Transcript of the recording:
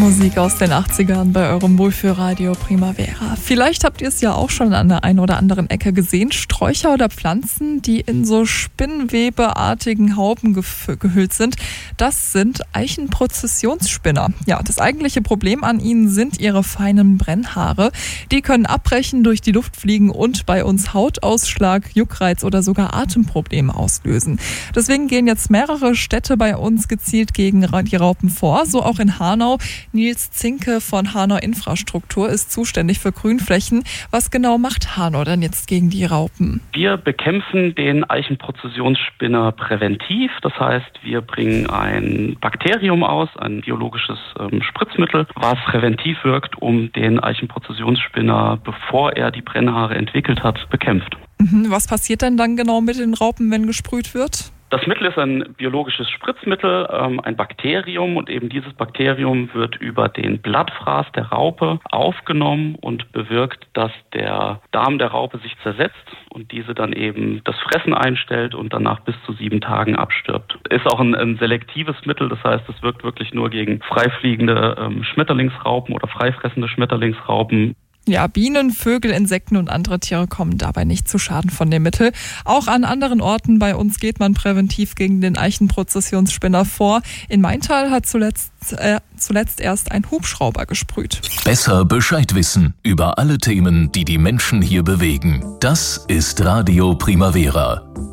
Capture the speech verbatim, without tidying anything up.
Musik aus den achtzigern bei eurem Wohlfühlradio Primavera. Vielleicht habt ihr es ja auch schon an der einen oder anderen Ecke gesehen. Sträucher oder Pflanzen, die in so spinnwebeartigen Hauben gef- gehüllt sind. Das sind Eichenprozessionsspinner. Ja, das eigentliche Problem an ihnen sind ihre feinen Brennhaare. Die können abbrechen, durch die Luft fliegen und bei uns Hautausschlag, Juckreiz oder sogar Atemprobleme auslösen. Deswegen gehen jetzt mehrere Städte bei uns gezielt gegen die Raupen vor, so auch in Hanau. Nils Zinke von Hanau Infrastruktur ist zuständig für Grünflächen. Was genau macht Hanau denn jetzt gegen die Raupen? Wir bekämpfen den Eichenprozessionsspinner präventiv. Das heißt, wir bringen ein Bakterium aus, ein biologisches ähm, Spritzmittel, was präventiv wirkt, um den Eichenprozessionsspinner, bevor er die Brennhaare entwickelt hat, bekämpft. Mhm. Was passiert denn dann genau mit den Raupen, wenn gesprüht wird? Das Mittel ist ein biologisches Spritzmittel, ähm, ein Bakterium, und eben dieses Bakterium wird über den Blattfraß der Raupe aufgenommen und bewirkt, dass der Darm der Raupe sich zersetzt und diese dann eben das Fressen einstellt und danach bis zu sieben Tagen abstirbt. Ist auch ein, ein selektives Mittel, das heißt, es wirkt wirklich nur gegen freifliegende ähm, Schmetterlingsraupen oder freifressende Schmetterlingsraupen. Ja, Bienen, Vögel, Insekten und andere Tiere kommen dabei nicht zu Schaden von dem Mittel. Auch an anderen Orten bei uns geht man präventiv gegen den Eichenprozessionsspinner vor. In Maintal hat zuletzt, äh, zuletzt erst ein Hubschrauber gesprüht. Besser Bescheid wissen über alle Themen, die die Menschen hier bewegen. Das ist Radio Primavera.